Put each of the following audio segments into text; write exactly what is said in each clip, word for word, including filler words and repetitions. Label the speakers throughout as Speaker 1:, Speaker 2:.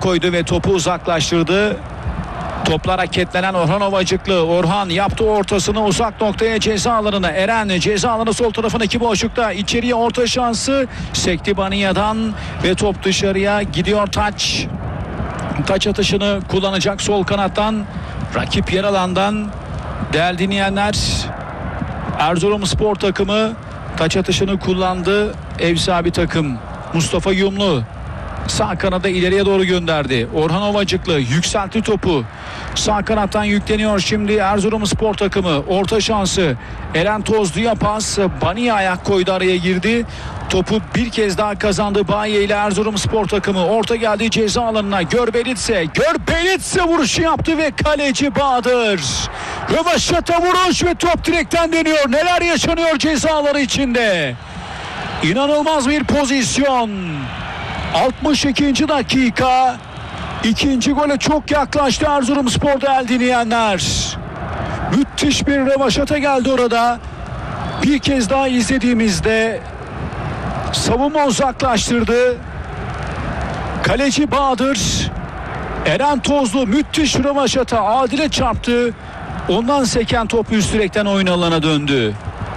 Speaker 1: koydu ve topu uzaklaştırdı. Toplar hareketlenen Orhan Ovacıklı. Orhan yaptı ortasını uzak noktaya, ceza alanına. Eren ceza alanı sol tarafındaki boşlukta. İçeriye orta şansı. Sekti Baniya'dan ve top dışarıya gidiyor taç. Taç atışını kullanacak sol kanattan. Rakip yer alandan. Değerli dinleyenler, Erzurumspor takımı taç atışını kullandı. Ev sahibi takım. Mustafa Yumlu sağ kanada ileriye doğru gönderdi. Orhan Ovacıklı yükseltti topu. Sağ kanattan yükleniyor şimdi Erzurumspor takımı. Orta şansı. Eren Tozlu'ya pas. Bani ayak koydu, araya girdi. Topu bir kez daha kazandı Bayi ile Erzurumspor takımı. Orta geldi ceza alanına. Görbelitse. Görbelitse vuruşu yaptı ve kaleci Bahadır. Rövaşata vuruş ve top direkten dönüyor. Neler yaşanıyor ceza alanı içinde. İnanılmaz bir pozisyon. altmış ikinci dakika. İkinci gole çok yaklaştı Erzurumspor değerli dinleyenler. Müthiş bir rövaşata geldi orada. Bir kez daha izlediğimizde savunma uzaklaştırdı. Kaleci Bahadır. Eren Tozlu müthiş rövaşata, Adil'e çarptı. Ondan seken top üst direkten oyun alanına döndü.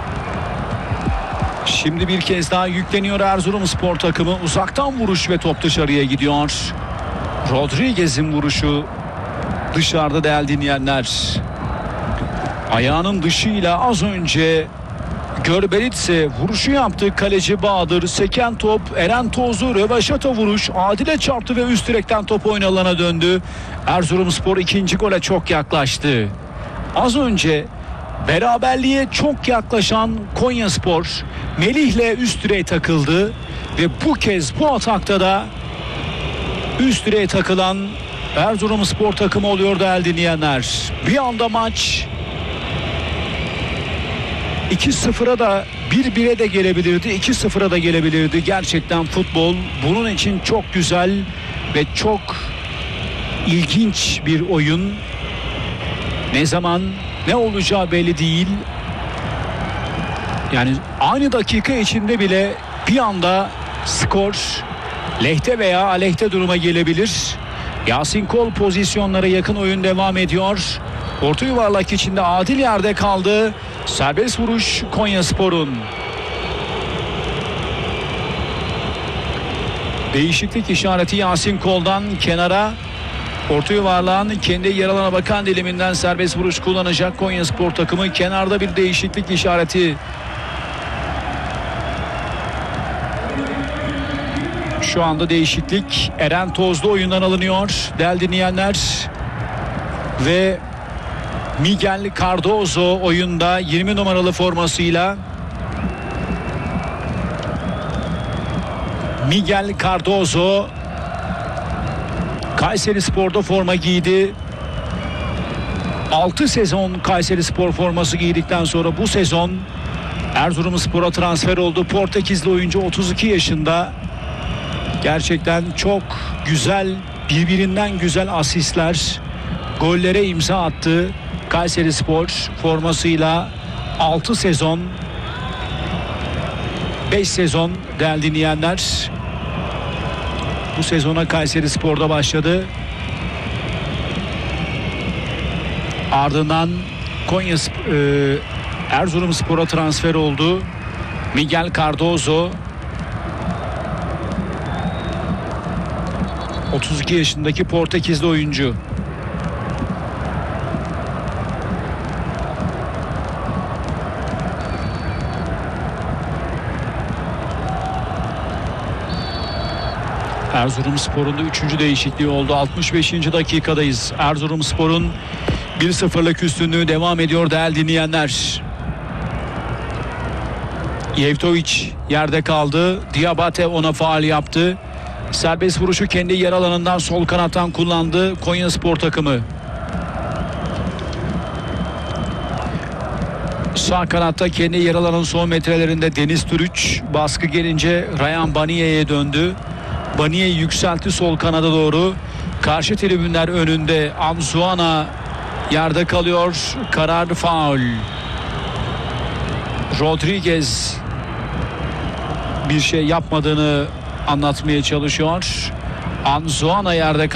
Speaker 1: Şimdi bir kez daha yükleniyor Erzurumspor takımı. Uzaktan vuruş ve top dışarıya gidiyor. Rodriguez'in vuruşu dışarıda değerli dinleyenler. Ayağının dışıyla az önce Görbelitse vuruşu yaptı. Kaleci Bahadır. Seken top, Eren Tozlu rövaşata vuruş. Adil'e çarptı ve üst direkten top oyun alanına döndü. Erzurumspor ikinci gole çok yaklaştı. Az önce beraberliğe çok yaklaşan Konyaspor Melih'le üst direğe takıldı ve bu kez bu atakta da üst direğe takılan Erzurumspor takımı oluyor değerli dinleyenler. Bir anda maç iki sıfıra da bir bire de gelebilirdi, iki sıfıra da gelebilirdi. Gerçekten futbol bunun için çok güzel ve çok ilginç bir oyun. Ne zaman ne olacağı belli değil. Yani aynı dakika içinde bile bir anda skor lehte veya aleyhte duruma gelebilir. Yasin Kol pozisyonlara yakın oyun devam ediyor. Orta yuvarlak içinde Adil yerde kaldı. Serbest vuruş Konyaspor'un. Değişiklik işareti Yasin Kol'dan kenara. Orta yuvarlağın kendi yer alana bakan diliminden serbest vuruş kullanacak Konyaspor takımı. Kenarda bir değişiklik işareti. Şu anda değişiklik. Eren Tozlu oyundan alınıyor değerli dinleyenler. Ve Miguel Cardozo oyunda yirmi numaralı formasıyla. Miguel Cardozo Kayserispor'da forma giydi. altı sezon Kayserispor forması giydikten sonra bu sezon Erzurumspor'a transfer oldu. Portekizli oyuncu otuz iki yaşında. Gerçekten çok güzel, birbirinden güzel asistler, gollere imza attı. Kayserispor formasıyla altı sezon, beş sezon değerli dinleyenler. Bu sezona Kayserispor'da başladı. Ardından Konya e, Erzurumspor'a transfer oldu. Miguel Cardozo otuz iki yaşındaki Portekizli oyuncu. Erzurumspor'un da üçüncü değişikliği oldu. altmış beşinci dakikadayız. Erzurumspor'un bir sıfırlık üstünlüğü devam ediyor değerli dinleyenler. Yevtovic yerde kaldı. Diabate ona faul yaptı. Serbest vuruşu kendi yer alanından sol kanattan kullandı Konyaspor takımı. Sağ kanatta kendi yer alanın son metrelerinde Deniz Türüç. Baskı gelince Ryan Baniye'ye döndü. Baniye yükseltti sol kanada doğru. Karşı tribünler önünde Amzuana yerde kalıyor. Karar faul. Rodriguez bir şey yapmadığını anlatmaya çalışıyor. Amzuana yerde